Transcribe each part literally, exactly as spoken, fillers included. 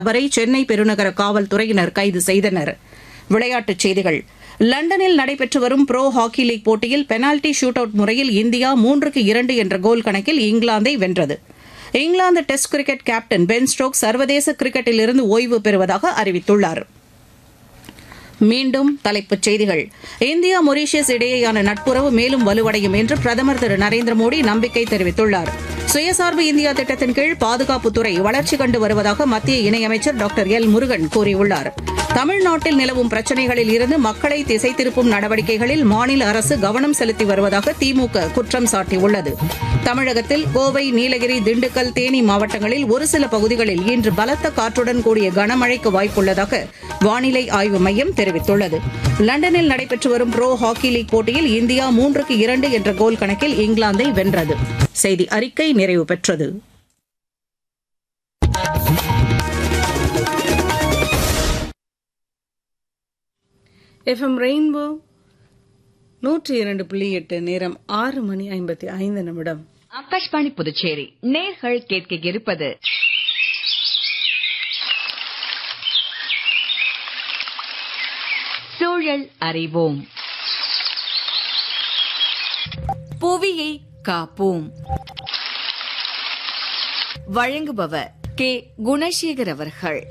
வரை சென்னை பெருநகர காவல்துறையினர் கைது செய்தனர். விளையாட்டுச் செய்திகள். லண்டனில் நடைபெற்று வரும் புரோ ஹாக்கி லீக் போட்டியில் பெனால்டி ஷூட் அவுட் முறையில் இந்தியா மூன்றுக்கு இரண்டு என்ற கோல் கணக்கில் இங்கிலாந்தை வென்றது. England test cricket captain Ben Stokes சர்வதேச கிரிக்கெட்டிலிருந்து ஓய்வு பெறுவதாக அறிவித்துள்ளார். மீண்டும் தலைப்புச் செய்திகள். இந்தியா மொரீஷியஸ் இடையேயான நட்புறவு மேலும் வலுவடையும் என்று பிரதமர் திரு நரேந்திர மோடி நம்பிக்கை தெரிவித்துள்ளார். சுயசார்பு இந்தியா திட்டத்தின் கீழ் பாதுகாப்புத்துறை வளர்ச்சி கண்டு வருவதாக மத்திய இணையமைச்சர் டாக்டர் எல் முருகன் கூறியுள்ளார். தமிழ்நாட்டில் நிலவும் பிரச்சினைகளில் இருந்து மக்களை திசை திருப்பும் நடவடிக்கைகளில் மாநில அரசு கவனம் செலுத்தி வருவதாக திமுக குற்றம் சாட்டியுள்ளது. தமிழகத்தில் கோவை, நீலகிரி, திண்டுக்கல், தேனி மாவட்டங்களில் ஒரு சில பகுதிகளில் இன்று பலத்த காற்றுடன் கூடிய கனமழைக்கு வாய்ப்புள்ளதாக வானிலை ஆய்வு மையம் தெரிவித்துள்ளது. லண்டனில் நடைபெற்று வரும் புரோ ஹாக்கி லீக் போட்டியில் இந்தியா மூன்றுக்கு இரண்டு என்ற கோல் கணக்கில் இங்கிலாந்தை வென்றது. செய்தி அறிக்கை நிறைவு பெற்றது. எஃப்எம் ரெயின்போ நூற்றி இரண்டு புள்ளி எட்டு. நேரம் ஆறு மணி ஐம்பத்தி ஐந்து நிமிடம். ஆகாஷ்வாணி புதுச்சேரி நேர்கள் கேட்க இருப்பது சூழல் அறிவோம். புவியை காப்போம். வழங்குபவர் கே குணசேகர் அவர்கள்.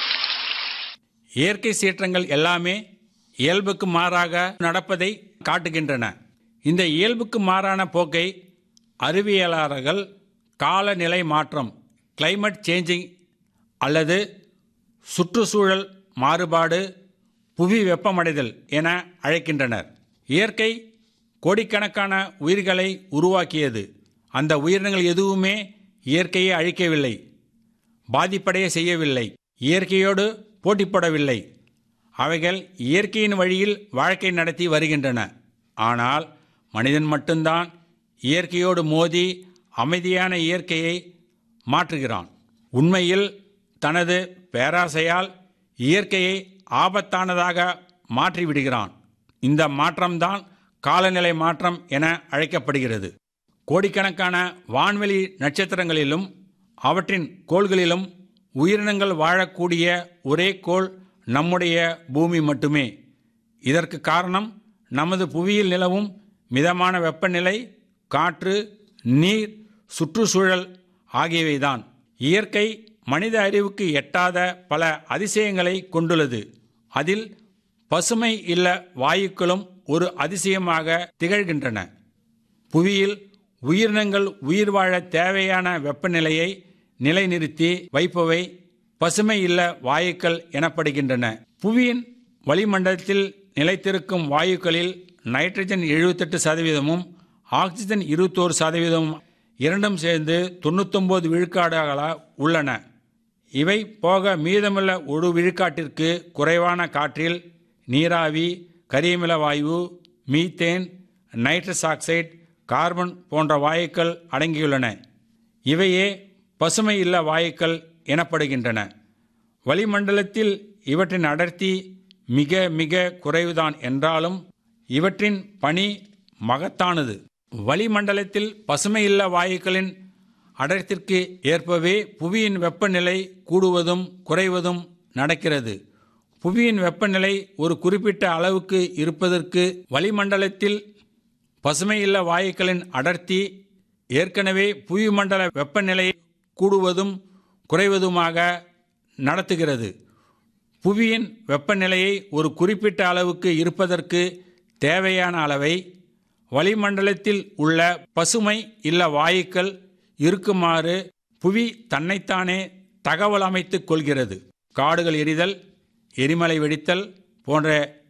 இயற்கை சீற்றங்கள் எல்லாமே இயல்புக்கு மாறாக நடப்பதை காட்டுகின்றன. இந்த இயல்புக்கு மாறான போக்கை அறிவியலாளர்கள் காலநிலை மாற்றம், கிளைமேட் சேஞ்சிங் அல்லது சுற்றுச்சூழல் மாறுபாடு, புவி வெப்பமடைதல் என அழைக்கின்றனர். இயற்கை கோடிக்கணக்கான உயிர்களை உருவாக்கியது. அந்த உயிரினங்கள் எதுவுமே இயற்கையை அழிக்கவில்லை, பாதிப்படைய செய்யவில்லை, இயற்கையோடு போட்டிப்படவில்லை. அவைகள் இயற்கையின் வழியில் வாழ்க்கை நடத்தி வருகின்றன. ஆனால் மனிதன் மட்டும்தான் இயற்கையோடு மோதி அமைதியான இயற்கையை மாற்றுகிறான். உண்மையில் தனது பேராசையால் இயற்கையை ஆபத்தானதாக மாற்றிவிடுகிறான். இந்த மாற்றம்தான் காலநிலை மாற்றம் என அழைக்கப்படுகிறது. கோடிக்கணக்கான வான்வெளி நட்சத்திரங்களிலும் அவற்றின் கோள்களிலும் உயிரினங்கள் வாழக்கூடிய ஒரே கோள் நம்முடைய பூமி மட்டுமே. இதற்கு காரணம் நமது புவியில் நிலவும் மிதமான வெப்பநிலை, காற்று, நீர், சுற்றுச்சூழல் ஆகியவைதான். இயற்கை மனித அறிவுக்கு எட்டாத பல அதிசயங்களை கொண்டுள்ளது. அதில் பசுமை இல்ல வாயுக்களும் ஒரு அதிசயமாக திகழ்கின்றன. புவியில் உயிரினங்கள் உயிர் வாழ தேவையான வெப்பநிலையை நிலைநிறுத்தி வைப்பவை பசுமை இல்ல வாயுக்கள் எனப்படுகின்றன. புவியின் வளிமண்டலத்தில் நிலைத்திருக்கும் வாயுக்களில் நைட்ரஜன் எழுபத்தெட்டு சதவீதமும் ஆக்சிஜன் இருபத்தோரு சதவீதமும் இரண்டும் சேர்ந்து தொண்ணூத்தொன்பது விழுக்காடுகளாக உள்ளன. இவை போக மீதமுள்ள ஒரு விழுக்காட்டிற்கு குறைவான காற்றில் நீராவி, கரியமில வாயு, மீத்தேன், நைட்ரஸ் ஆக்சைடு, கார்பன் போன்ற வாயுக்கள் அடங்கியுள்ளன. இவையே பசுமை இல்ல வாயுக்கள் எனப்படுகின்றன. வளிமண்டலத்தில் இவற்றின் அடர்த்தி மிக மிக குறைவுதான் என்றாலும் இவற்றின் பணி மகத்தானது. வளிமண்டலத்தில் பசுமை இல்ல வாயுக்களின் அடர்த்திற்கு ஏற்பவே புவியின் வெப்பநிலை கூடுவதும் குறைவதும் நடக்கிறது. புவியின் வெப்பநிலை ஒரு குறிப்பிட்ட அளவுக்கு இருப்பதற்கு வளிமண்டலத்தில் பசுமை இல்ல வாயுக்களின் அடர்த்தி ஏற்கனவே புவி மண்டல வெப்பநிலையை கூடுவதும் குறைவதுமாக நடத்துகிறது. புவியின் வெப்பநிலையை ஒரு குறிப்பிட்ட அளவுக்கு இருப்பதற்கு தேவையான அளவை வளிமண்டலத்தில் உள்ள பசுமை இல்ல வாயுக்கள் இருக்குமாறு புவி தன்னைத்தானே தகவல் அமைத்துக் கொள்கிறது. காடுகள் எரிதல், எரிமலை வெடித்தல் போன்ற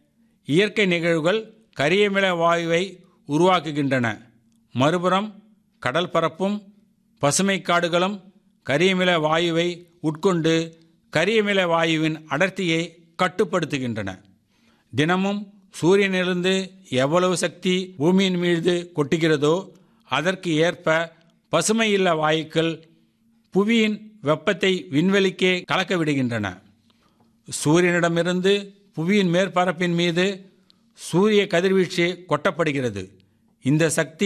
இயற்கை நிகழ்வுகள் கரியமில வாயுவை உருவாக்குகின்றன. மறுபுறம் கடல் பரப்பும் பசுமை காடுகளும் கரியமில வாயுவை உட்கொண்டு கரியமில வாயுவின் அடர்த்தியை கட்டுப்படுத்துகின்றன. தினமும் சூரியனிலிருந்து எவ்வளவு சக்தி பூமியின் மீது கொட்டுகிறதோ அதற்கு ஏற்ப பசுமை இல்ல வாயுக்கள் புவியின் வெப்பத்தை விண்வெளிக்கே கலக்க விடுகின்றன. சூரியனிடமிருந்து புவியின் மேற்பரப்பின் மீது சூரிய கதிர்வீச்சு கொட்டப்படுகிறது. இந்த சக்தி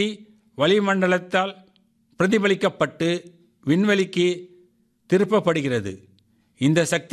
வளிமண்டலத்தால் பிரதிபலிக்கப்பட்டு விண்வெளிக்கு திருப்பப்படுகிறது. இந்த சக்தி